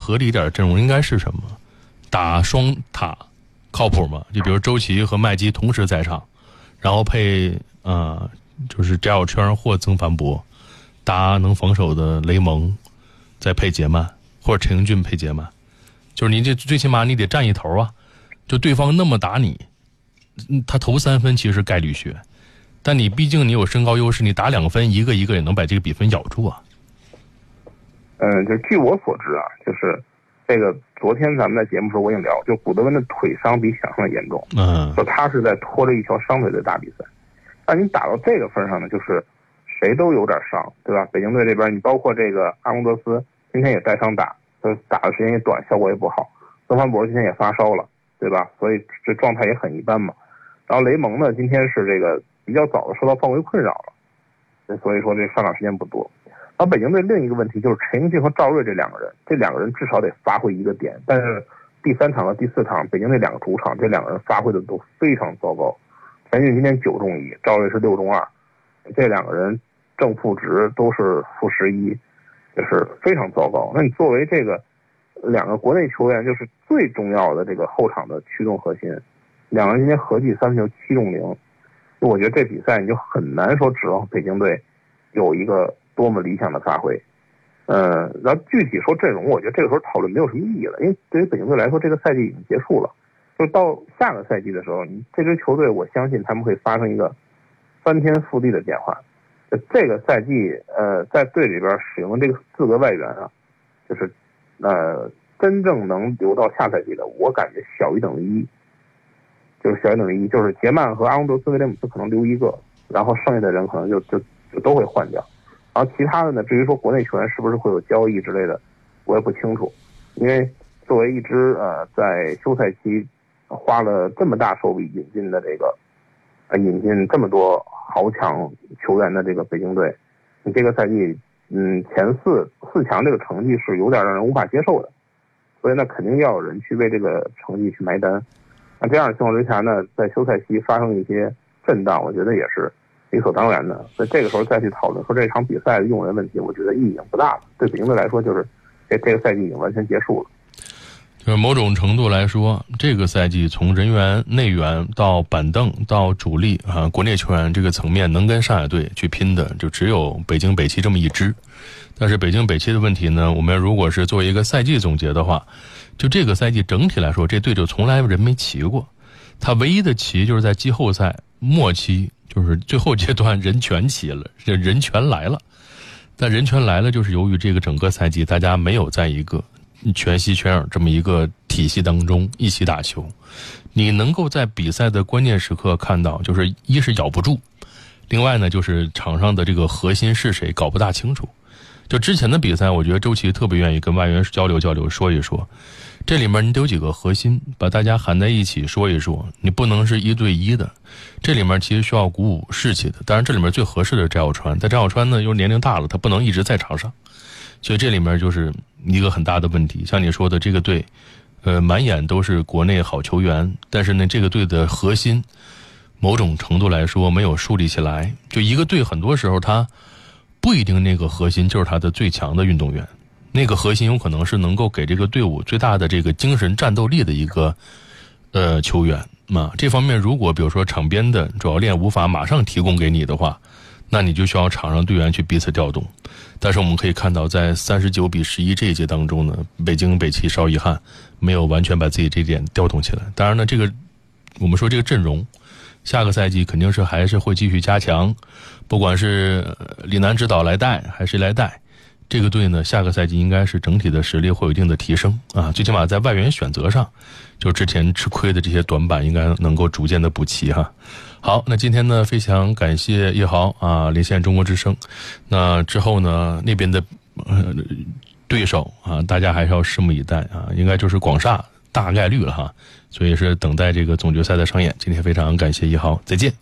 合理一点的阵容应该是什么？打双塔靠谱吗？就比如周琦和麦基同时在场，然后配就是翟小圈或曾凡博，搭能防守的雷蒙，再配杰曼或者陈英俊配杰曼，就是你这最起码你得占一头啊。就对方那么打你，他投3分其实概率学，但你毕竟你有身高优势，你打2分一个一个也能把这个比分咬住啊。 就据我所知啊，就是这个昨天咱们在节目时候我已经聊，就古德温的腿伤比想象的严重，说他是在拖着一条伤腿在打比赛。那你打到这个份上呢，就是谁都有点伤，对吧？北京队这边，你包括这个阿隆德斯今天也带伤打，打的时间也短，效果也不好。曾凡博今天也发烧了，对吧？所以这状态也很一般嘛。然后雷蒙呢，今天是这个比较早的受到犯规困扰了，所以说这上场时间不多。然后北京队另一个问题就是陈英俊和赵睿这两个人至少得发挥一个点，但是第3场和第4场北京队2个主场这2个人发挥的都非常糟糕。陈英俊今天9中1，赵睿是6中2，这2个人正负值都是-11，就是非常糟糕。那你作为这个2个国内球员，就是最重要的这个后场的驱动核心，2个人今天合计3分球7中0，我觉得这比赛你就很难说指望北京队有一个多么理想的发挥。然后具体说阵容，我觉得这个时候讨论没有什么意义了，因为对于北京队来说，这个赛季已经结束了。就到下个赛季的时候，你这支球队，我相信他们会发生一个翻天覆地的变化。这个赛季，在队里边使用的这个4个外援啊，就是真正能留到下赛季的，我感觉小于等于1，就是小于等于1，就是杰曼和阿隆德斯、威廉姆斯可能留1个，然后剩下的人可能就都会换掉。然后其他的呢，至于说国内球员是不是会有交易之类的，我也不清楚。因为作为一支在休赛期花了这么大手笔引进的这个引进这么多豪强球员的这个北京队，你这个赛季前四强这个成绩是有点让人无法接受的，所以呢肯定要有人去为这个成绩去埋单。那这样的情况之下呢，在休赛期发生一些震荡，我觉得也是理所当然的。所以这个时候再去讨论说这场比赛的用人问题，我觉得意义已经不大了。对北京队来说，就是这个赛季已经完全结束了。 就是某种程度来说，这个赛季从人员、内援到板凳到主力国内球员这个层面能跟上海队去拼的，就只有北京北汽这么一支。但是北京北汽的问题呢，我们如果是做一个赛季总结的话，就这个赛季整体来说，这队就从来人没齐过。他唯一的齐就是在季后赛末期，就是最后阶段人全齐了，人全来了。但人全来了，就是由于这个整个赛季大家没有在一个全息全影这么一个体系当中一起打球，你能够在比赛的关键时刻看到，就是一是咬不住，另外呢就是场上的这个核心是谁搞不大清楚。就之前的比赛，我觉得周琦特别愿意跟外援交流交流，说一说这里面你得有几个核心，把大家喊在一起说一说，你不能是1对1的，这里面其实需要鼓舞士气的。当然这里面最合适的是翟小川，但翟小川呢又年龄大了，他不能一直在场上，所以这里面就是一个很大的问题。像你说的这个队满眼都是国内好球员，但是呢这个队的核心某种程度来说没有树立起来。就一个队很多时候他不一定那个核心就是他的最强的运动员，那个核心有可能是能够给这个队伍最大的这个精神战斗力的一个球员嘛。这方面如果比如说场边的主教练无法马上提供给你的话，那你就需要场上队员去彼此调动。但是我们可以看到在39-11这一届当中呢，北京北汽稍遗憾没有完全把自己这点调动起来。当然呢这个我们说这个阵容下个赛季肯定是还是会继续加强，不管是李楠指导来带还是谁来带，这个队呢下个赛季应该是整体的实力会有一定的提升啊，最起码在外援选择上，就之前吃亏的这些短板应该能够逐渐的补齐哈。好，那今天呢非常感谢叶豪连线中国之声。那之后呢那边的对手大家还是要拭目以待应该就是广厦大概率了哈，所以是等待这个总决赛的上演。今天非常感谢叶豪，再见。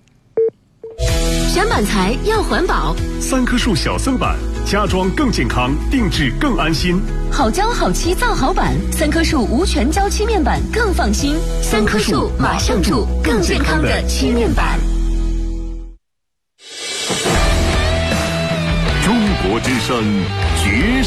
选板材要环保 ，3棵树小色板，家装更健康，定制更安心。 好胶好漆造好板，3棵树无全胶漆面板更放心。3棵树马上住更健康的漆面板。 中国之声绝